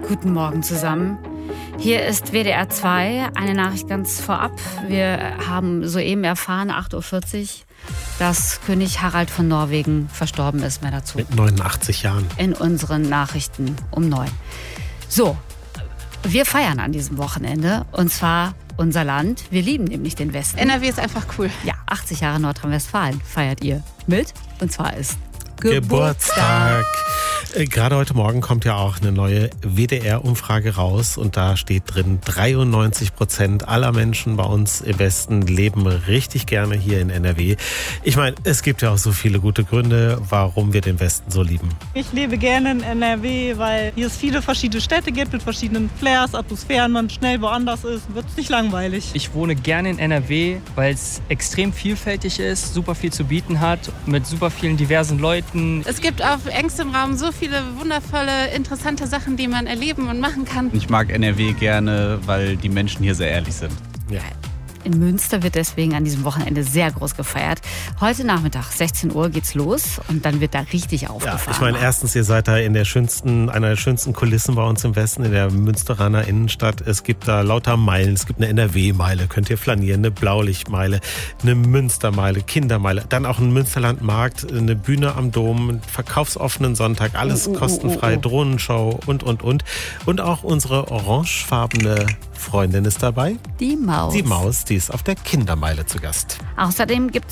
Guten Morgen zusammen. Hier ist WDR 2, eine Nachricht ganz vorab. Wir haben soeben erfahren, 8.40 Uhr, dass König Harald von Norwegen verstorben ist. Mehr dazu. Mit 89 Jahren. In unseren Nachrichten um 9. So, wir feiern an diesem Wochenende und zwar unser Land. Wir lieben nämlich den Westen. NRW ist einfach cool. Ja, 80 Jahre Nordrhein-Westfalen feiert ihr mit. Und zwar ist Geburtstag. Gerade heute Morgen kommt ja auch eine neue WDR-Umfrage raus und da steht drin, 93% aller Menschen bei uns im Westen leben richtig gerne hier in NRW. Ich meine, es gibt ja auch so viele gute Gründe, warum wir den Westen so lieben. Ich lebe gerne in NRW, weil hier es viele verschiedene Städte gibt mit verschiedenen Flairs, Atmosphären, man schnell woanders ist, wird es nicht langweilig. Ich wohne gerne in NRW, weil es extrem vielfältig ist, super viel zu bieten hat, mit super vielen diversen Leuten. Es gibt auf engstem Raum so viele wundervolle, interessante Sachen, die man erleben und machen kann. Ich mag NRW gerne, weil die Menschen hier sehr ehrlich sind. Ja. In Münster wird deswegen an diesem Wochenende sehr groß gefeiert. Heute Nachmittag, 16 Uhr, geht's los und dann wird da richtig aufgefahren. Ja, ich meine, erstens, ihr seid da in der einer der schönsten Kulissen bei uns im Westen, in der Münsteraner Innenstadt. Es gibt da lauter Meilen, es gibt eine NRW-Meile, könnt ihr flanieren, eine Blaulichtmeile, eine Münstermeile, Kindermeile, dann auch ein Münsterlandmarkt, eine Bühne am Dom, einen verkaufsoffenen Sonntag, alles kostenfrei, Drohnenshow und. Und auch unsere orangefarbene Freundin ist dabei. Die Maus. Die Maus, die ist auf der Kindermeile zu Gast. Außerdem gibt